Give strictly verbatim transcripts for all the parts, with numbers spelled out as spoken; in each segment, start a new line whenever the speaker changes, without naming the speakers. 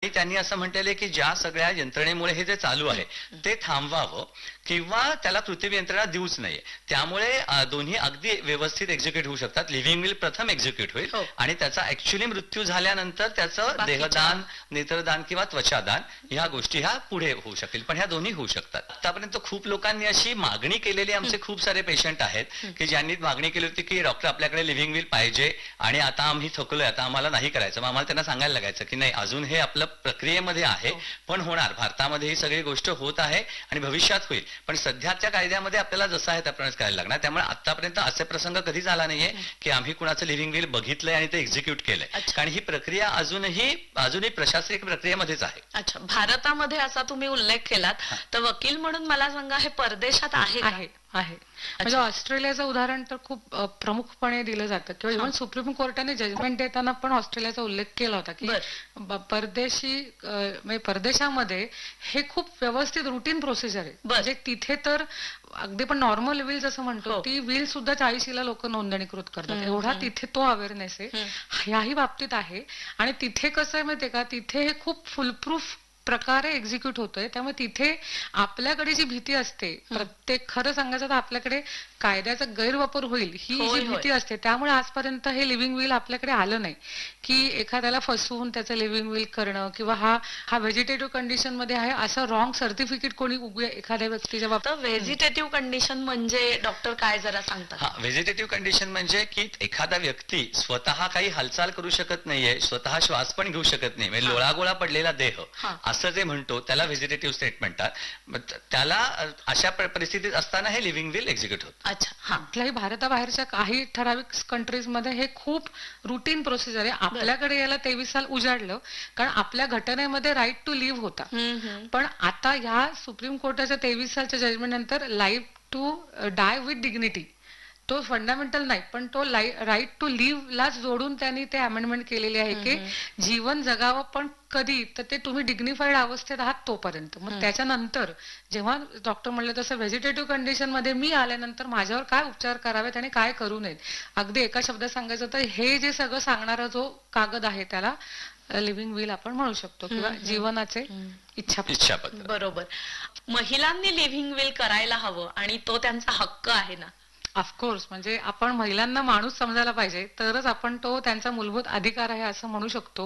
त्यांनी असं म्हटलेलं आहे की ज्या सगळ्या यंत्रणेमुळे हे जे चालू आहे ते थांबवावं किंवा त्याला कृत्रिम यंत्रणा देऊच नये. त्यामुळे दोन्ही अगदी व्यवस्थित एक्झिक्यूट होऊ शकतात. लिव्हिंग विल प्रथम एक्झिक्यूट होईल आणि त्याचा ऍक्च्युअली मृत्यू झाल्यानंतर त्याचं देहदान, नेत्रदान किंवा त्वचादान ह्या गोष्टी ह्या पुढे होऊ शकतील. पण ह्या दोन्ही होऊ शकतात. आतापर्यंत खूप लोकांनी अशी मागणी केलेली आमचे खूप सारे पेशंट आहेत की ज्यांनी मागणी केली होती की डॉक्टर आपल्याकडे लिव्हिंग विल पाहिजे आणि आता आम्ही थकलोय, आता आम्हाला नाही करायचं. मग आम्हाला त्यांना सांगायला लागायचं की नाही, अजून हे आपलं प्रक्रियेमध्ये आहे, पण होणार. भारतामध्ये ही सगळी गोष्ट होत आहे आणि भविष्यात होईल. पण सध्याच्या कायद्यामध्ये आपल्याला जसं आहे त्याप्रमाणेच करायला लागणार. त्यामुळे आतापर्यंत असे प्रसंग कधीच आला नाहीये की आम्ही कुणाचं लिव्हिंग विल बघितलंय आणि ते एक्झिक्यूट केलंय. कारण ही प्रक्रिया अजूनही अजूनही प्रशासकीय प्रक्रियेमध्येच आहे.
अच्छा, भारतामध्ये असा तुम्ही उल्लेख केलात, तर वकील म्हणून मला सांगा, हे परदेशात आहे
आहे आहे म्हणजे ऑस्ट्रेलियाचं उदाहरण तर खूप प्रमुखपणे दिलं जातं किंवा इव्हन सुप्रीम कोर्टाने जजमेंट देताना पण ऑस्ट्रेलियाचा उल्लेख केला होता की परदेशी म्हणजे परदेशामध्ये हे खूप व्यवस्थित रुटीन प्रोसिजर आहे. म्हणजे तिथे तर अगदी पण नॉर्मल विल जसं म्हणतो ती विल सुद्धा चाळीशीला लोक नोंदणीकृत करतात. एवढा तिथे तो अवेअरनेस आहे, ह्याही बाबतीत आहे. आणि तिथे कसं आहे माहितीये का, तिथे हे खूप फुलप्रूफ प्रकारे एक्झिक्यूट होतोय. त्यामुळे तिथे आपल्याकडे जी भीती असते, प्रत्येक खरं सांगायचं तर आपल्याकडे कायद्याचा गैरवापर होईल ही जी भीती असते, त्यामुळे आजपर्यंत हे लिव्हिंग विल आपल्याकडे आलं नाही की एखाद्याला फसवून त्याचं लिव्हिंग विल करणं किंवा हा हा व्हेजिटेटिव्ह कंडिशन मध्ये आहे असं रॉंग सर्टिफिकेट कोणी उगूया एखाद्या व्यक्तीच्या बाबतीत.
व्हेजिटेटिव्ह कंडिशन म्हणजे डॉक्टर काय जरा सांगतात?
हा, व्हेजिटेटिव्ह कंडिशन म्हणजे की एखादा व्यक्ती स्वतः काही हालचाल करू शकत नाहीये, स्वतः श्वास पण घेऊ शकत नाही, म्हणजे लोळागोळा पडलेला देह असं जे म्हणतो त्याला व्हेजिटेटिव्ह स्टेट म्हणतात. त्याला अशा परिस्थितीत असताना हे लिव्हिंग विल एक्झिक्यूट होतं.
अच्छा, हा.
कुठल्याही भारताबाहेरच्या काही ठराविक कंट्रीज मध्ये हे खूप रुटीन प्रोसिजर आहे. आपल्याकडे याला तेवीस साल उजाडलं कारण आपल्या घटनेमध्ये राईट टू लिव्ह होता. पण आता ह्या सुप्रीम कोर्टाच्या तेवीस सालच्या जजमेंट नंतर life to dye with dignity तो फंडामेंटल नाही, पण तो राईट टू लिव्ह लाच जोडून त्यांनी ते अमेंडमेंट केलेली आहे की जीवन जगावं, पण कधी तर ते तुम्ही डिग्निफाईड अवस्थेत आहात तोपर्यंत. मग त्याच्यानंतर जेव्हा डॉक्टर म्हणले तसं व्हेजिटेटिव्ह कंडिशन मध्ये मी आल्यानंतर माझ्यावर काय उपचार करावेत आणि काय करू नयेत, अगदी एका शब्दात सांगायचं तर हे जे सगळं सांगणारा जो कागद आहे त्याला लिव्हिंग विल आपण म्हणू शकतो किंवा जीवनाचे इच्छापत्र.
बरोबर. महिलांनी लिव्हिंग विल करायला हवं आणि तो त्यांचा हक्क आहे ना?
ऑफकोर्स. म्हणजे आपण महिलांना माणूस समजायला पाहिजे, तरच आपण तो त्यांचा मूलभूत अधिकार आहे असं म्हणू शकतो.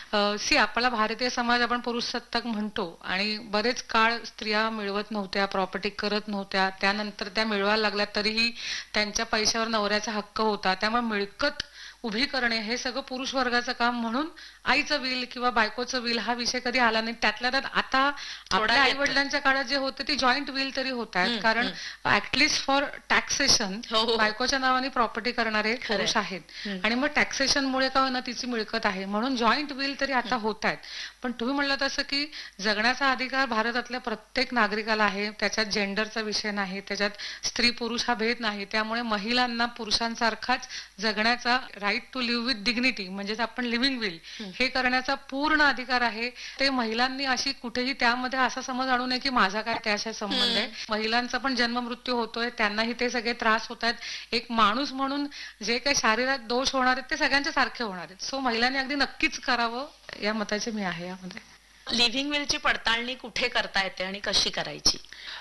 सी आपला भारतीय समाज आपण पुरुष सत्ताक म्हणतो आणि बरेच काळ स्त्रिया मिळवत नव्हत्या, प्रॉपर्टी करत नव्हत्या. त्यानंतर त्या मिळवायला लागल्या तरीही त्यांच्या पैशावर नवऱ्याचा हक्क होता. त्यामुळे मिळकत उभी करणे हे सगळं पुरुष वर्गाचं काम म्हणून आईचं विल किंवा बायकोचं विल हा विषय कधी आला नाही. त्यातल्या त्यात आता आपल्या आई वडिलांच्या काळात जे होते ते जॉईंट विल तरी होत आहेत, कारण ऍटलिस्ट फॉर टॅक्सेशन बायकोच्या नावाने प्रॉपर्टी करणारे पुरुष आहेत आणि मग टॅक्सेशनमुळे का होईना तिची मिळकत आहे म्हणून जॉईंट विल तरी आता होत आहेत. पण तुम्ही म्हणलं तसं की जगण्याचा अधिकार भारतातल्या प्रत्येक नागरिकाला आहे, त्याच्यात जेंडरचा विषय नाही, त्याच्यात स्त्री पुरुष हा भेद नाही. त्यामुळे महिलांना पुरुषांसारखाच जगण्याचा right to leave with dignity म्हणजेच आपण लिव्हिंग विल हे करण्याचा पूर्ण अधिकार आहे. ते महिलांनी अशी कुठेही त्यामध्ये असा समज आणू नये की माझा काय त्याशी संबंध आहे. महिलांचा पण जन्म मृत्यू होतोय, त्यांनाही ते सगळे त्रास होत आहेत. एक माणूस म्हणून जे काही शारीरिक दोष होणार आहेत ते सगळ्यांच्या सारखे होणार आहेत. सो महिलांनी अगदी नक्कीच करावं या मताचे मी आहे. यामध्ये
लिव्हिंग विलची पडताळणी कुठे करता येते आणि कशी करायची?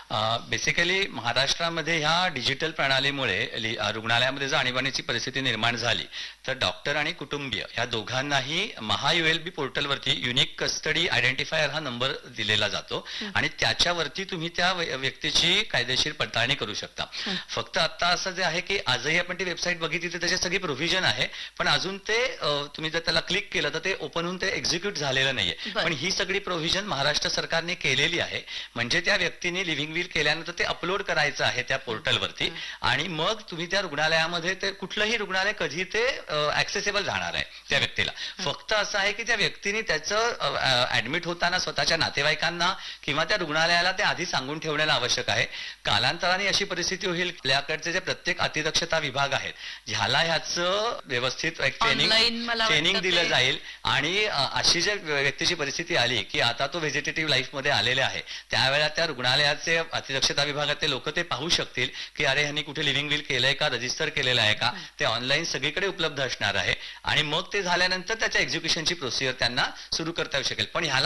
बेसिकली महाराष्ट्रामध्ये ह्या डिजिटल प्रणालीमुळे रुग्णालयामध्ये जर आणीबाणीची परिस्थिती निर्माण झाली तर डॉक्टर आणि कुटुंबीय या दोघांनाही महा युएलबी पोर्टलवरती युनिक कस्टडी आयडेंटिफायर हा नंबर दिलेला जातो आणि त्याच्यावरती तुम्ही त्या व्यक्तीची कायदेशीर पडताळणी करू शकता. फक्त आता असं जे आहे की आजही आपण ती वेबसाईट बघितली तर त्याची सगळी प्रोव्हिजन आहे, पण अजून ते तुम्ही जर त्याला क्लिक केलं तर ते ओपन होऊन ते एक्झिक्यूट झालेलं नाहीये. पण ही सगळी प्रोव्हिजन महाराष्ट्र सरकारने केलेली आहे. म्हणजे त्या व्यक्तीने लिव्हिंग विल केल्यानंतर ते अपलोड करायचं आहे त्या पोर्टलवरती आणि मग तुम्ही त्या रुग्णालयामध्ये ते कुठलंही रुग्णालय कधी ते ऍक्सेसेबल राहणार आहे त्या व्यक्तीला. फक्त असं आहे की त्या व्यक्तीने त्याचं ऍडमिट होताना स्वतःच्या नातेवाईकांना किंवा त्या रुग्णालयाला ते आधी सांगून ठेवण्याला आवश्यक आहे. कालांतराने अशी परिस्थिती होईल आपल्याकडचे जे प्रत्येक अतिदक्षता विभाग आहेत ह्याला ह्याचं व्यवस्थित ट्रेनिंग ट्रेनिंग दिलं जाईल आणि अशी जे व्यक्तीची परिस्थिती आली की आता तो व्हेजिटेटिव्ह लाईफ मध्ये आलेले आहे त्यावेळेला त्या रुग्णालयाचे अतिदक्षता विभागातले लोक ते पाहू शकतील की अरे ह्यांनी कुठे लिव्हिंग विल केलंय का, रजिस्टर केलेलं आहे का, ते ऑनलाईन सगळीकडे उपलब्ध असणार आहे आणि मग ते झाल्यानंतर त्याच्या एक्झिक्युशनची प्रोसिजर त्यांना सुरू करता येऊ शकेल. पण ह्याला